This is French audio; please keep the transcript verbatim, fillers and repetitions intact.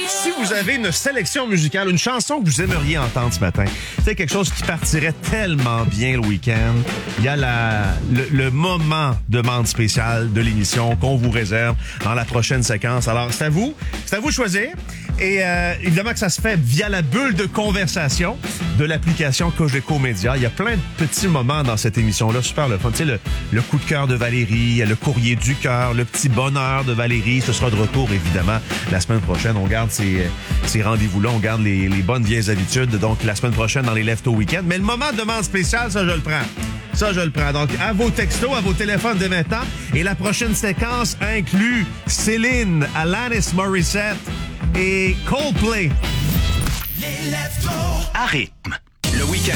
Si vous avez une sélection musicale, une chanson que vous aimeriez entendre ce matin, c'est quelque chose qui partirait tellement bien le week-end, il y a la, le, le moment demande spéciale de l'émission qu'on vous réserve dans la prochaine séquence. Alors, c'est à vous. C'est à vous de choisir. Et euh, évidemment que ça se fait via la bulle de conversation de l'application Cogeco Média. Il y a plein de petits moments dans cette émission-là, super le fun. Tu sais, le, le coup de cœur de Valérie, le courrier du cœur, le petit bonheur de Valérie. Ce sera de retour, évidemment, la semaine prochaine. On garde ces, ces rendez-vous-là, on garde les, les bonnes vieilles habitudes. Donc, la semaine prochaine, dans les Leftos Week-end. Mais le moment de demande spéciale, ça, je le prends. Ça, je le prends. Donc, à vos textos, à vos téléphones dès maintenant. Et la prochaine séquence inclut Céline, Alanis Morissette et Coldplay. Les Leftos. À rythme. Le week-end,